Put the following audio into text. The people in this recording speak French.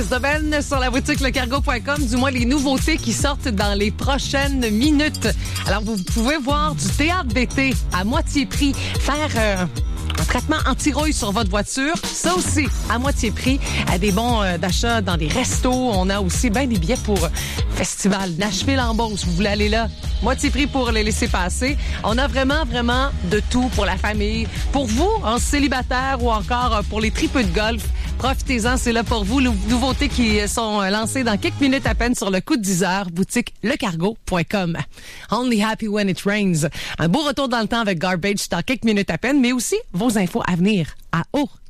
semaine sur la boutique lecargo.com, du moins les nouveautés qui sortent dans les prochaines minutes. Alors, vous pouvez voir du théâtre d'été à moitié prix, faire un traitement anti-rouille sur votre voiture, ça aussi, à moitié prix, à des bons d'achat dans des restos. On a aussi bien des billets pour festival Nashville en Beauce. Vous voulez aller là? Moitié prix pour les laisser passer. On a vraiment, vraiment de tout pour la famille. Pour vous, en célibataire ou encore pour les tripeux de golf, profitez-en, c'est là pour vous. Les nouveautés qui sont lancées dans quelques minutes à peine sur le coup de 10 heures, boutique lecargo.com. Only happy when it rains. Un beau retour dans le temps avec Garbage dans quelques minutes à peine, mais aussi vos infos à venir à haut